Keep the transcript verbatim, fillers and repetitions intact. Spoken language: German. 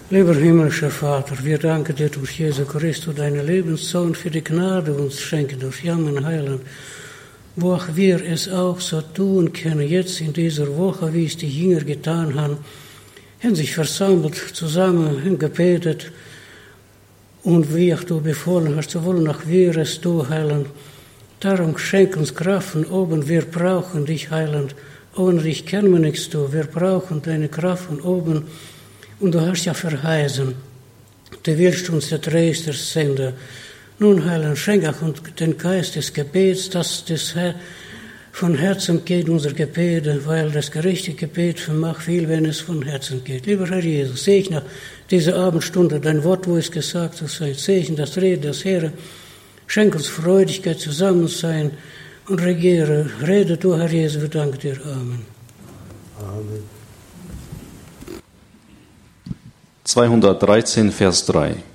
Lieber himmlischer Vater, wir danken dir durch Jesu Christus, deinen Lebenssohn, für die Gnade uns schenken durch Jan Heiland, wo auch wir es auch so tun können, jetzt in dieser Woche, wie es die Jünger getan haben, haben sich versammelt, zusammen und gebetet, und wie auch du befohlen hast, so wollen auch wir es du, Heiland. Darum schenk uns Kraft von oben, wir brauchen dich, Heiland. Ohne dich kennen wir nichts, du, wir brauchen deine Kraft von oben. Und du hast ja verheißen, du willst uns der Tröster senden. Nun, Heiland, schenk auch uns den Geist des Gebets, dass das von Herzen geht, unser Gebet, weil das gerechte Gebet vermag viel, wenn es von Herzen geht. Lieber Herr Jesus, segne diese Abendstunde dein Wort, wo es gesagt ist, segne das Reden des Herrn, schenk uns Freudigkeit, Zusammensein und regiere. Rede du, Herr Jesus, wir danken dir. Amen. Amen. zweihundertdreizehn, Vers drei.